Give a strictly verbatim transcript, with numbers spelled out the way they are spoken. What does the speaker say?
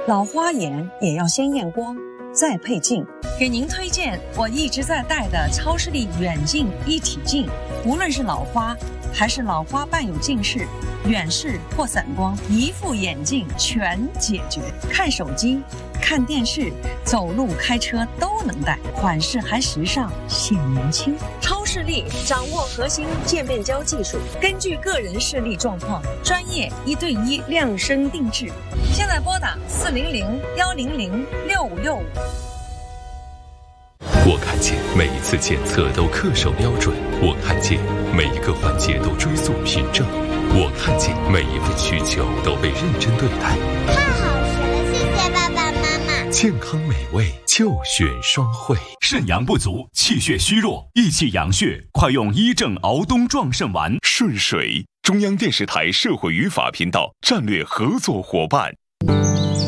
老花眼也要先验光，再配镜。给您推荐我一直在戴的超视力远近一体镜，无论是老花还是老花伴有近视、远视或散光，一副眼镜全解决。看手机、看电视、走路、开车都能戴，款式还时尚显年轻。超视力掌握核心渐变焦技术，根据个人视力状况，专业一对一量身定制。现在拨打四零零幺零零六五六五。 我看见每一次检测都恪守标准，我看见每一个环节都追溯凭证，我看见每一份需求都被认真对待。 太好吃了，谢谢爸爸妈妈。 健康美味就选双汇。 肾阳不足、气血虚弱、益气养血，快用医正熬冬壮肾丸。 顺水，中央电视台社会与法频道战略合作伙伴。